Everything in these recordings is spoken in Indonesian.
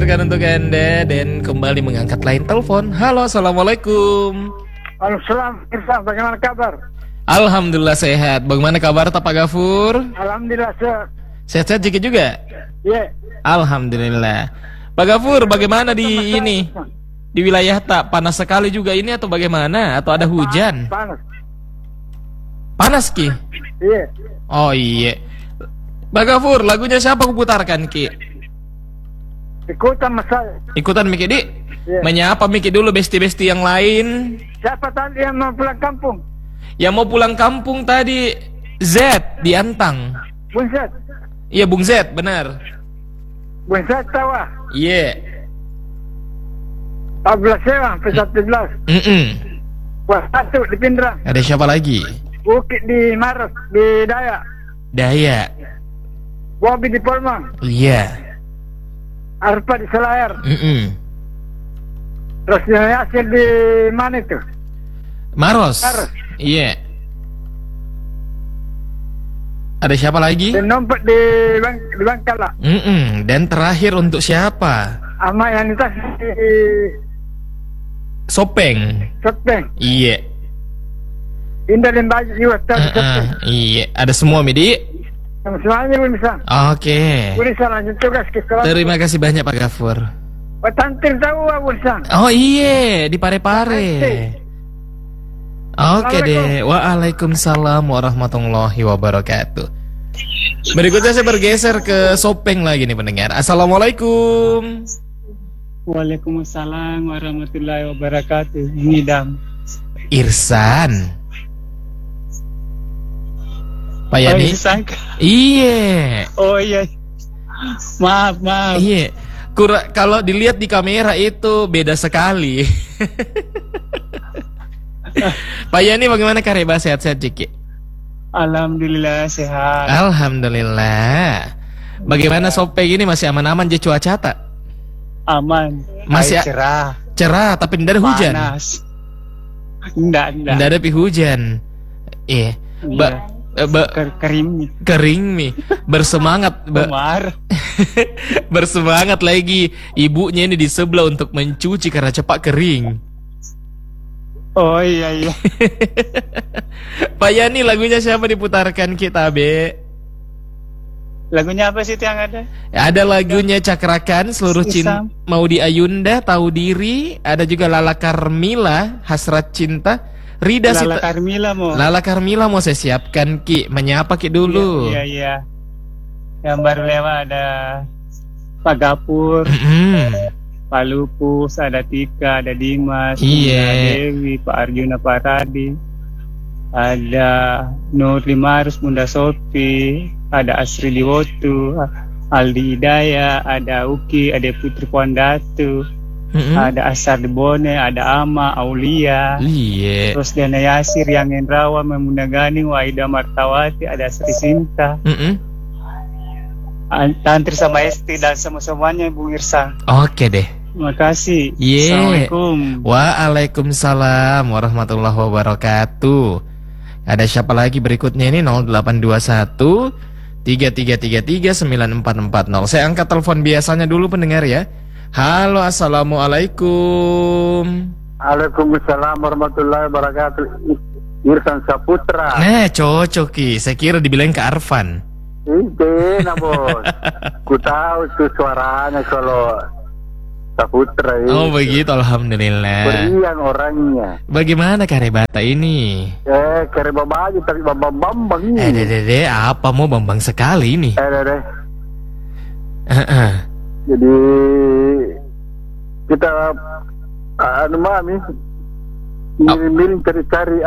putarkan untuk Anda dan kembali mengangkat line telepon. Halo, assalamualaikum. Waalaikumsalam, Irfan, bagaimana kabar? Alhamdulillah sehat. Bagaimana kabar Pak Gafur? Alhamdulillah sehat. Sehat-sehat Jiki juga? Iya. Alhamdulillah. Pak Gafur, bagaimana di ini? Di wilayah tak panas sekali juga ini atau bagaimana? Atau ada hujan? Panas. Panas Ki? Iya. Oh iya. Pak Gafur, lagunya siapa aku putarkan Ki? Ikutan mas saya. Ikutan Miki Di? Iya. Menyapa Miki dulu besti-besti yang lain. Siapa tadi yang mau pulang kampung? Yang mau pulang kampung tadi Z di Antang. Bung Zed. Iya Bung Z, benar. Bung Zed tawa. Iya. 14 sewa, P11. Wah, satu di Pindrang. Ada siapa lagi? Bukit di Maros, di Dayak. Daya. Bobi di Polmang. Iya. Arpa di Selayar. Terus Yasir di mana itu? Maros. Maros. Iya. Ada siapa lagi? Dan Nompet di Bangkala. Dan terakhir untuk siapa? Ahmad Yanitas di Sopeng. Sopeng. Iya. Indah dan Baju juga di Sopeng. Iya. Ada semua Midi? Semuanya pun bisa. Oke. Boleh bisa lanjut tugas ke sekolah. Terima kasih banyak Pak Gafur. Pak Tantir tahu Abu Sang. Oh iya, di Pare-Pare. Oke deh. Waalaikumsalam warahmatullahi wabarakatuh. Berikutnya saya bergeser ke Sopeng lagi nih pendengar. Assalamualaikum. Waalaikumsalam warahmatullahi wabarakatuh. Ngidam. Irsan. Pak Yani. Iya. Oh iya. Maaf. Iya. Kalau dilihat di kamera itu beda sekali. Pak Yani bagaimana Kareba, sehat-sehat Ciki? Alhamdulillah sehat. Alhamdulillah. Bagaimana Sopeng ini masih aman-aman je cuaca tak? Aman. Masih cerah. Cerah tapi tidak ada hujan. Panas. Enggak. Tidak ada hujan. Iya. Kering nih. Bersemangat. Bersemangat lagi. Ibunya ini di sebelah untuk mencuci karena cepat kering. Oh iya. Pak Yani, lagunya siapa diputarkan kita Be? Lagunya apa sih yang ada? Ada lagunya Cakrakan, Seluruh Cinta, Maudi Ayunda, Tahu Diri. Ada juga Lala Karmila, Hasrat Cinta. Rida Lala Karmila mau saya siapkan Ki. Menyapa Ki dulu. Iya. Yang baru lewat ada Pak Gapur, Pak Lupus, ada Tika, ada Dimas, ada Dewi, Pak Arjuna, Pak Radi, ada Nur Limarus, Bunda Sofi, ada Asri Liwotu, Aldi Hidayah, ada Uki, ada Putri Pondatu, ada Asar Debone, ada Ama, Aulia, terus Dana Yasir, yang Endrawa, Memuna Ganing, Waida Martawati, ada Sri Sinta, Tantri sama Esti dan semuanya Bung Irsan. Oke deh. Terima kasih. Assalamualaikum. Waalaikumsalam warahmatullahi wabarakatuh. Ada siapa lagi berikutnya ini? 0821 3333 9440. Saya angkat telepon biasanya dulu pendengar ya. Halo, assalamualaikum. Waalaikumsalam warahmatullahi wabarakatuh. Irsan Saputra. Nah, cocok Ki. Saya kira dibilang ke Arfan. Nah bos. Ku tahu tuh suaranya kalau Saputra ini. Oh begitu, alhamdulillah. Berian orangnya. Bagaimana Karebata ini? Karebaba aja tapi Bambang ini. Dede, apa mau Bambang sekali ini? Jadi kita mami miring cari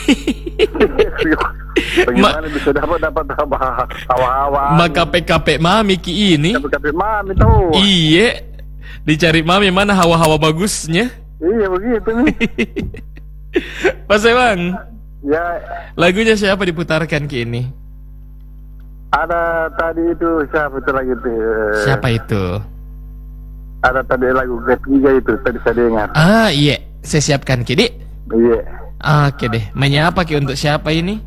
bagaimana bisa dapat hawa-hawa maka PKP mami Ki ini PKP mami tahu. Iya, dicari mami mana hawa-hawa bagusnya. Iya begitu nih. Pas Bang ya, lagunya siapa diputarkan Ki ini? Ada tadi itu siapa itu lagi tuh? Siapa itu? Ada tadi lagu ketiga itu tadi saya dengar. Iya, saya siapkan Ki Di. Iya. Oke deh. Menyapa Ki untuk siapa ini?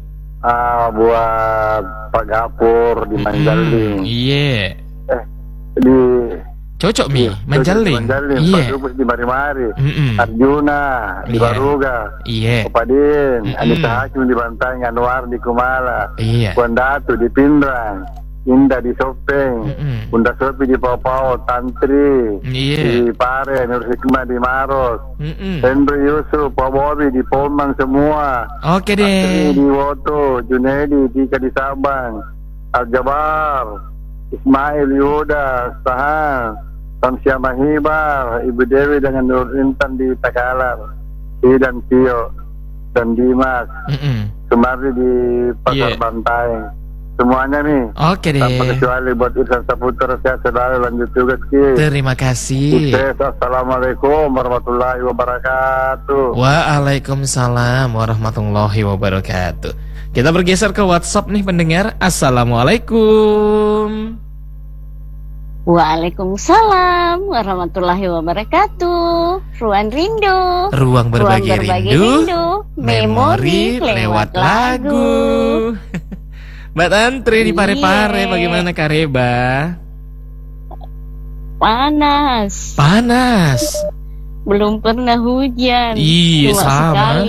Buat Pak Gapur di Manjaling. Iya. Di Cocok Mi, Manjaling. Iya. Pak Lupus di Mari-Mari. Arjuna di Baruga. Iya. Opadin, Anissa Hakim di Bantaeng, Anwar di Kumala. Iya. Puan Datu di Pindrang. Indah di Sopeng. Bunda Sopi di Pau-Pau, Tantri di Pare, Nur Hikmah di Maros. Henry Yusuf, Pak Bobi di Pomang semua. Oke deh. Astri di Woto, Junedi, Tika di Sabang. Al-Jabar, Ismail Yuda, Sahan, Tamsia Mahibar, Ibu Dewi dengan Nur Intan di Takalar, dan Tio dan Dimas, Sumardi di Pasar Bantaeng. Semuanya nih. Oke deh. Tanpa kecuali buat Irsan Saputra, saya selalu lanjut tugas Ki. Terima kasih. Sukses. Assalamualaikum warahmatullahi wabarakatuh. Waalaikumsalam warahmatullahi wabarakatuh. Kita bergeser ke WhatsApp nih pendengar. Assalamualaikum. Waalaikumsalam warahmatullahi wabarakatuh. Ruang rindu. Ruang berbagi rindu. Memori lewat lagu. Mbak Tantri di Pare-Pare, bagaimana Kareba? Panas. Belum pernah hujan. Iya, sama.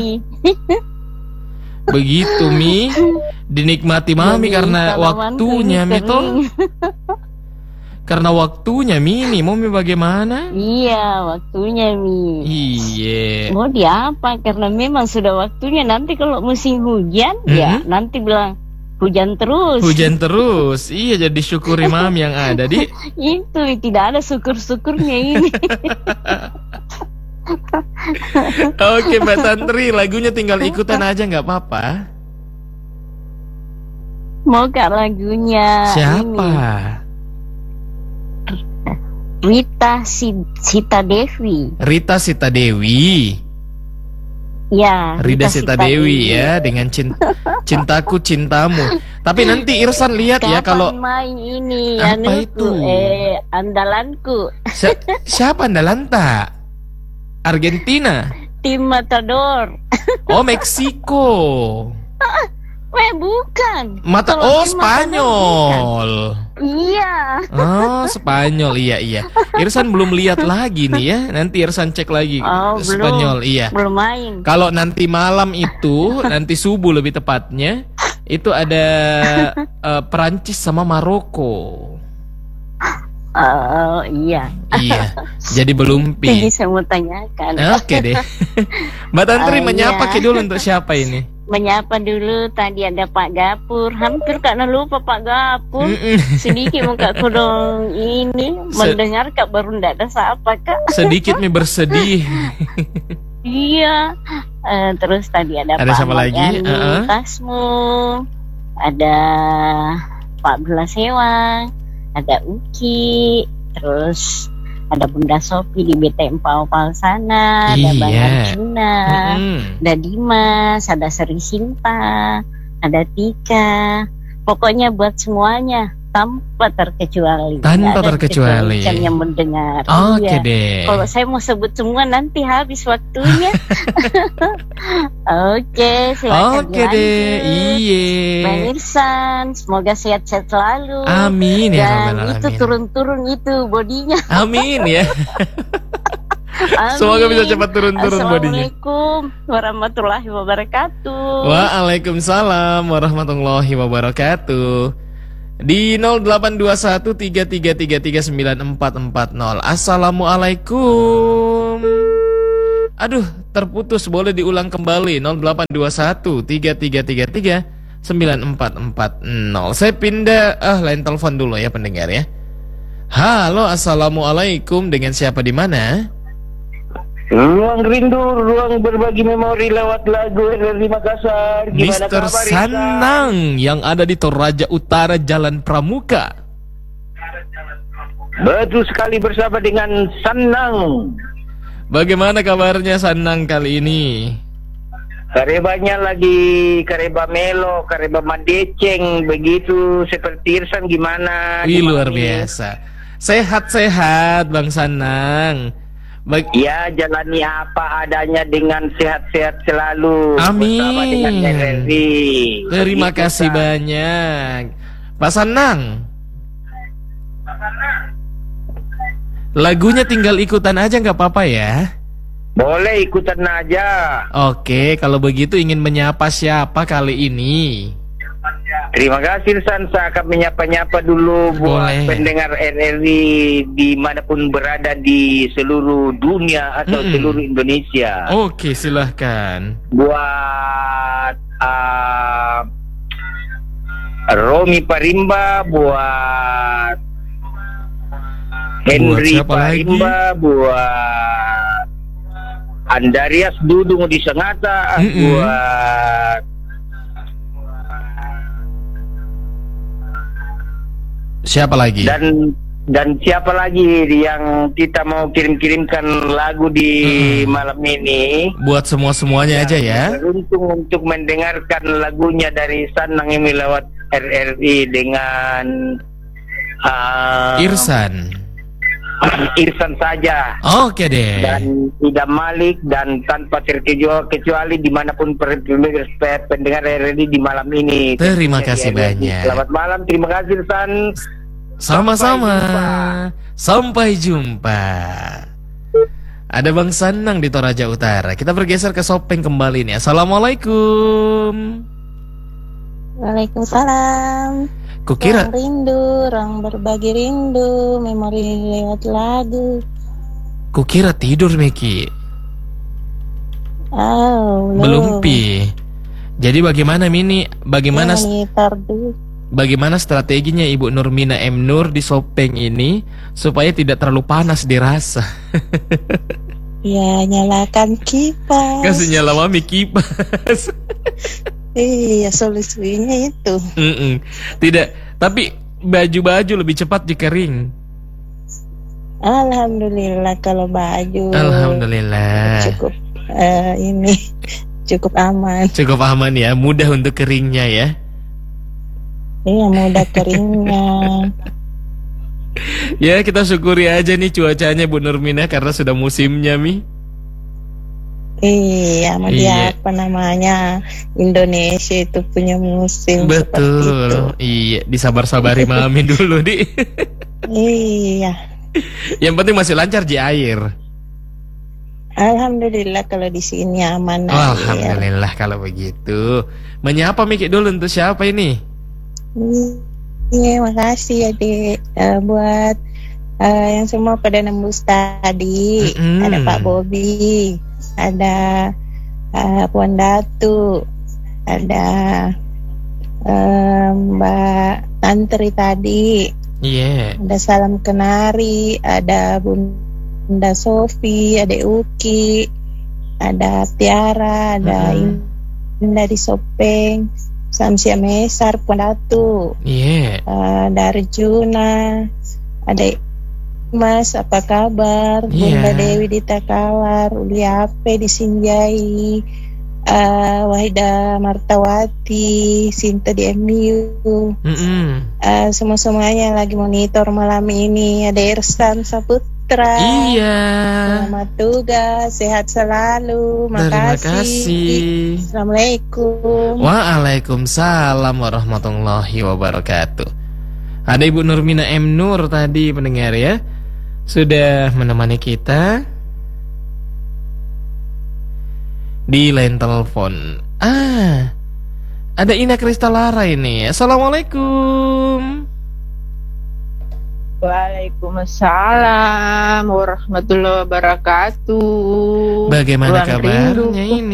Begitu Mi, dinikmati Mami karena waktunya Mi toh. Karena waktunya Mi, mau Mi bagaimana? Iya, waktunya Mi. Iya. Mau diapa? Karena memang sudah waktunya. Nanti kalau musim hujan, ya nanti bilang hujan terus. Iya, jadi syukuri Mami yang ada di. Itu tidak ada syukur-syukurnya ini. Oke Mbak Tantri, lagunya tinggal ikutan aja nggak apa-apa. Mau Kak lagunya? Siapa? Rita Sita Dewi. Rita Sita Dewi. Ya, Rida Sita Dewi ya, dengan cintaku cintamu. Tapi nanti Irsan lihat ya kalau main ini apa itu? Andalanku. Siapa andalan tak? Argentina. Tim Matador. Oh, Meksiko. Bukan. Spanyol. Iya. Oh, Spanyol. Iya. Irsan belum lihat lagi nih ya. Nanti Irsan cek lagi. Spanyol. Iya. Belum main. Kalau nanti malam itu, nanti subuh lebih tepatnya, itu ada Perancis sama Maroko. Oh iya. Iya. Jadi belum Jadi saya mau tanyakan. Oke deh. Mbak Tantri menyapa dulu untuk siapa ini? Menyapa dulu tadi ada Pak Gapur. Hampir karena lupa Pak Gapur. Sedikit muka kodong ini mendengar Kak baru ndak ada siapa Kak. Sedikit bersedih. Iya. Terus tadi ada Pak siapa lagi? Tasmu. Ada Pak Bela Sewang. Ada Uki, terus ada Bunda Sopi di BTM Pau-Pau sana, ada Bang Arjuna, ada Dimas, ada Seri Sinta, ada Tika. Pokoknya buat semuanya tanpa terkecuali. Yang mendengar. Oke deh. Kalau saya mau sebut semua nanti habis waktunya. Oke, silakan. Oke deh. Iya. Bang Irsan, semoga sehat-sehat selalu. Amin ya rabbal alamin. Dan itu turun-turun itu bodinya. Amin ya. Amin. Semoga bisa cepat turun-turun bodinya. Assalamualaikum warahmatullahi wabarakatuh. Waalaikumsalam warahmatullahi wabarakatuh. Di 082133339440. Assalamualaikum. Aduh, terputus. Boleh diulang kembali. 082133339440. Saya pindah lain telepon dulu ya pendengar ya. Halo, assalamualaikum. Dengan siapa di mana? Ruang rindu, ruang berbagi memori lewat lagu dari Makassar. Gimana Mr. kabar, Sanang yang ada di Toraja Utara, Jalan Pramuka. Betul sekali, bersama dengan Sanang. Bagaimana kabarnya Sanang kali ini? Karebanya lagi kareba melo, kareba mandeceng, begitu seperti Irsan gimana? Luar biasa. Sehat-sehat Bang Sanang. Ya, jalani apa adanya dengan sehat-sehat selalu. Amin. Bersama dengan RRI. Terima kasih banyak Pak Sanang. Lagunya tinggal ikutan aja nggak apa-apa ya? Boleh ikutan aja. Oke, kalau begitu ingin menyapa siapa kali ini? Terima kasih San, saya akan menyapa-nyapa dulu buat pendengar RRI dimanapun berada di seluruh dunia atau seluruh Indonesia. Oke, silahkan. Buat Romi Parimba, buat Henry Parimba, buat Andarias Dudung di Sangatta, buat siapa lagi? Dan siapa lagi yang kita mau kirimkan lagu di malam ini? Buat semuanya aja ya. Beruntung untuk mendengarkan lagunya dari Sanang ini lewat RRI dengan Irsan saja. Oke deh. Dan Ida Malik dan tanpa terkecuali dimanapun pendengar RRI di malam ini. Terima kasih banyak. Selamat malam, terima kasih San. Sama-sama. Sampai jumpa. Ada Bang Sanang di Toraja Utara. Kita bergeser ke Sopeng kembali nih. Assalamualaikum. Waalaikumsalam. Kukira orang rindu, orang berbagi rindu, memori lewat lagu. Kukira tidur Miki. Belum pi. Jadi bagaimana Mini? Bagaimana strateginya Ibu Nurmina M. Nur di Sopeng ini supaya tidak terlalu panas dirasa? Ya, nyalakan kipas. Kasih nyala mami kipas. Iya, solusinya itu. Tidak, tapi baju-baju lebih cepat dikering. Alhamdulillah kalau baju. Alhamdulillah. Cukup aman. Cukup aman ya, mudah untuk keringnya ya. Iya, mudah keringnya. Ya, kita syukuri aja nih cuacanya Bu Nurmina karena sudah musimnya Mi. Iya, apa namanya, Indonesia itu punya musim. Betul. Iya, disabar-sabari mami dulu di. Iya. Yang penting masih lancar di air. Alhamdulillah kalau di sini aman. Alhamdulillah kalau begitu. Menyapa Miki dulu untuk siapa ini? Iya, makasih Adik. Buat yang semua pada nembus tadi. Ada Pak Bobi, ada Puan Datu, ada Mbak Tantri tadi. Ada Salam Kenari, ada Bunda Sofi, ada Uki, ada Tiara, ada Indah di Sopeng, Samsia Mesar, Puan Datu, ada Arjuna, ada Mas, apa kabar? Bunda Dewi di Takawar, Uli Ape di Sinjai, Wahida Martawati, Sinta di MU. Semuanya lagi monitor malam ini. Ada Irsan Saputra. Selamat tugas, sehat selalu. Terima kasih. Assalamualaikum. Waalaikumsalam warahmatullahi wabarakatuh. Ada Ibu Nurmina M. Nur tadi pendengar ya, sudah menemani kita di line telepon. Ada Ina Kristalara ini. Assalamualaikum. Waalaikumsalam warahmatullahi wabarakatuh. Bagaimana kabarnya ini?